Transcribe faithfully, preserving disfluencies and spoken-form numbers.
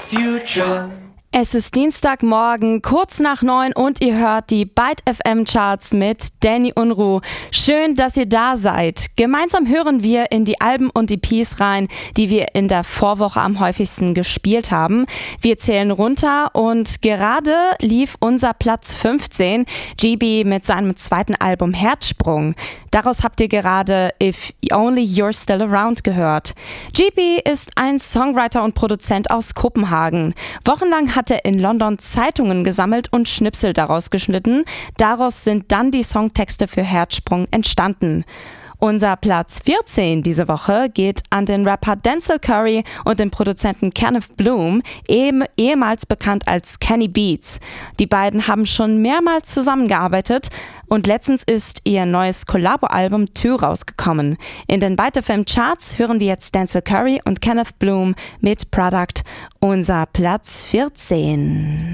future. Es ist Dienstagmorgen, kurz nach neun und ihr hört die Byte F M Charts mit Danny Unruh. Schön, dass ihr da seid. Gemeinsam hören wir in die Alben und E Ps rein, die wir in der Vorwoche am häufigsten gespielt haben. Wir zählen runter und gerade lief unser Platz fünfzehn, G B mit seinem zweiten Album Herzsprung. Daraus habt ihr gerade If Only You're Still Around gehört. G B ist ein Songwriter und Produzent aus Kopenhagen. Wochenlang hat er in London Zeitungen gesammelt und Schnipsel daraus geschnitten. Daraus sind dann die Songtexte für Herzsprung entstanden. Unser Platz vierzehn diese Woche geht an den Rapper Denzel Curry und den Produzenten Kenneth Bloom, ehem, ehemals bekannt als Kenny Beats. Die beiden haben schon mehrmals zusammengearbeitet und letztens ist ihr neues Collabo-Album Two rausgekommen. In den Byte F M Charts hören wir jetzt Denzel Curry und Kenneth Bloom mit Product, unser Platz vierzehn.